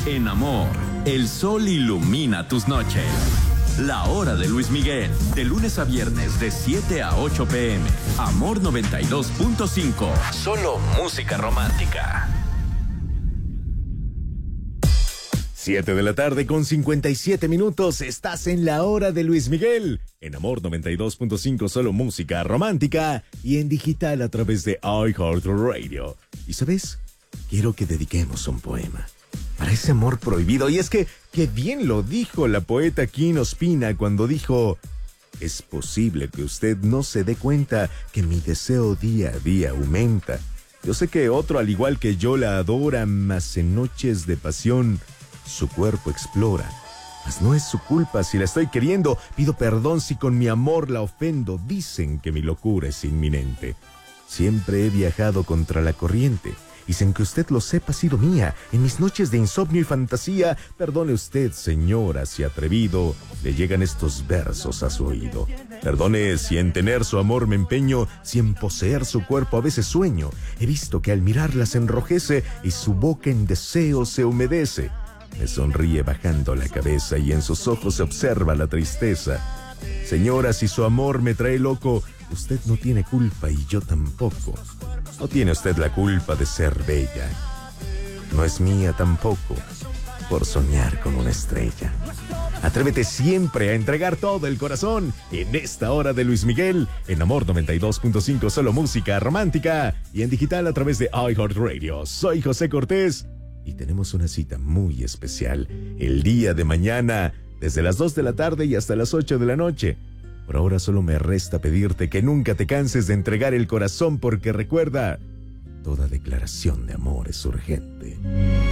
En Amor, el sol ilumina tus noches. La hora de Luis Miguel, de lunes a viernes de 7 a 8 p.m. Amor 92.5. Solo música romántica. 7 de la tarde con 57 minutos. Estás en la hora de Luis Miguel. En Amor 92.5, solo música romántica. Y en digital a través de iHeartRadio. ¿Y sabes? Quiero que dediquemos un poema para ese amor prohibido. Y es que bien lo dijo la poeta Queen Ospina cuando dijo: es posible que usted no se dé cuenta que mi deseo día a día aumenta. Yo sé que otro al igual que yo la adora, mas en noches de pasión su cuerpo explora. Mas no es su culpa si la estoy queriendo. Pido perdón si con mi amor la ofendo. Dicen que mi locura es inminente. Siempre he viajado contra la corriente. Y sin que usted lo sepa, ha sido mía. En mis noches de insomnio y fantasía, perdone usted, señora, si atrevido le llegan estos versos a su oído. Perdone si en tener su amor me empeño, si en poseer su cuerpo a veces sueño. He visto que al mirarla se enrojece y su boca en deseo se humedece. Me sonríe bajando la cabeza y en sus ojos se observa la tristeza. Señora, si su amor me trae loco, usted no tiene culpa y yo tampoco. No tiene usted la culpa de ser bella. No es mía tampoco por soñar con una estrella. Atrévete siempre a entregar todo el corazón en esta hora de Luis Miguel, en Amor 92.5, solo música romántica y en digital a través de iHeartRadio. Soy José Cortés y tenemos una cita muy especial el día de mañana, desde las 2 de la tarde y hasta las 8 de la noche. Por ahora solo me resta pedirte que nunca te canses de entregar el corazón, porque recuerda, toda declaración de amor es urgente.